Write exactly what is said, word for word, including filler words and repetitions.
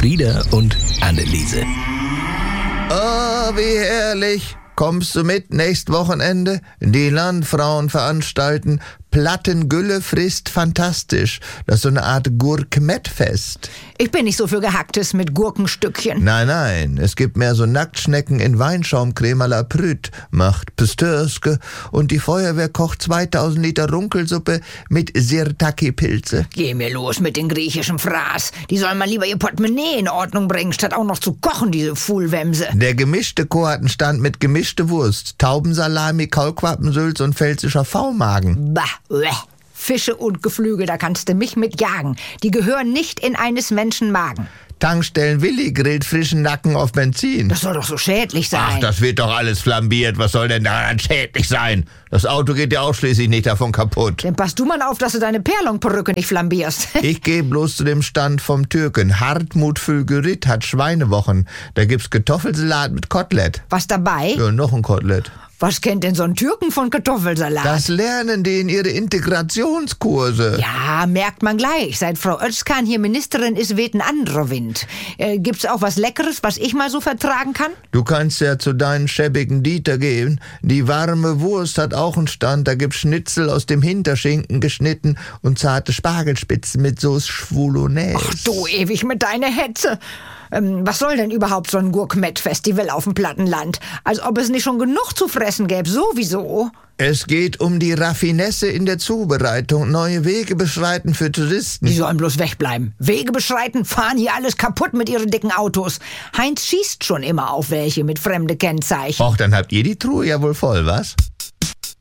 Frieda und Anneliese. Oh, wie herrlich. Kommst du mit nächst Wochenende? Die Landfrauen veranstalten Plattengülle frisst fantastisch. Das ist so eine Art Gurkmettfest. Ich bin nicht so für Gehacktes mit Gurkenstückchen. Nein, nein, es gibt mehr so Nacktschnecken in Weinschaumcreme à la Prüt, macht Pistörske und die Feuerwehr kocht zweitausend Liter Runkelsuppe mit Sirtaki-Pilze. Geh mir los mit den griechischen Fraß. Die sollen mal lieber ihr Portemonnaie in Ordnung bringen, statt auch noch zu kochen, diese Fuhlwämse. Der gemischte Chor hat einen Stand mit gemischte Wurst, Taubensalami, Kaulquappensülz und pfälzischer V-Magen. Bah. Fische und Geflügel, da kannst du mich mit jagen. Die gehören nicht in eines Menschen Magen. Tankstellen Willi grillt frischen Nacken auf Benzin. Das soll doch so schädlich sein. Ach, das wird doch alles flambiert. Was soll denn daran schädlich sein? Das Auto geht ja auch schließlich nicht davon kaputt. Dann pass du mal auf, dass du deine Perlonperücke nicht flambierst. Ich gehe bloß zu dem Stand vom Türken. Hartmut Fülgerit hat Schweinewochen. Da gibt's Kartoffelsalat mit Kotelett. Was dabei? Ja, noch ein Kotelett. Was kennt denn so ein Türken von Kartoffelsalat? Das lernen die in ihre Integrationskurse. Ja, merkt man gleich. Seit Frau Özkan hier Ministerin ist, weht ein anderer Wind. Äh, gibt's auch was Leckeres, was ich mal so vertragen kann? Du kannst ja zu deinen schäbigen Dieter gehen. Die warme Wurst hat auch einen Stand. Da gibt's Schnitzel aus dem Hinterschinken geschnitten und zarte Spargelspitzen mit Sauce Schwulonaise. Ach du, ewig mit deiner Hetze. Ähm, was soll denn überhaupt so ein Gurkmettfestival auf dem Plattenland? Als ob es nicht schon genug zu fressen gäbe, sowieso. Es geht um die Raffinesse in der Zubereitung, neue Wege beschreiten für Touristen. Die sollen bloß wegbleiben. Wege beschreiten, fahren hier alles kaputt mit ihren dicken Autos. Heinz schießt schon immer auf welche mit fremde Kennzeichen. Och, dann habt ihr die Truhe ja wohl voll, was?